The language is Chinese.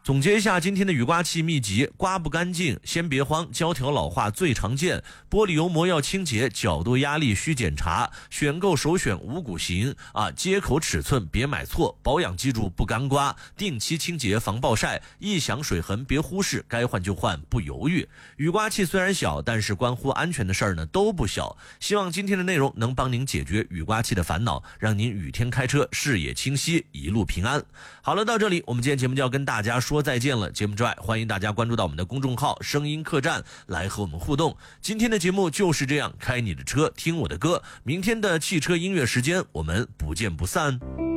总结一下今天的雨刮器秘籍：刮不干净先别慌，胶条老化最常见，玻璃油膜要清洁，角度压力需检查，选购首选五股型接口尺寸别买错，保养记住不干刮，定期清洁防暴晒，一响水痕别忽视，该换就换不犹豫。雨刮器虽然小，但是关乎安全的事儿呢都不小。希望今天的内容能帮您解决雨刮器的烦恼，让您雨天开车视野清晰，一路平安。好了，到这里我们今天节目就要跟大家说再见了。节目之外，欢迎大家关注到我们的公众号声音客栈来和我们互动。今天的节目就是这样，开你的车听我的歌，明天的汽车音乐时间我们不见不散。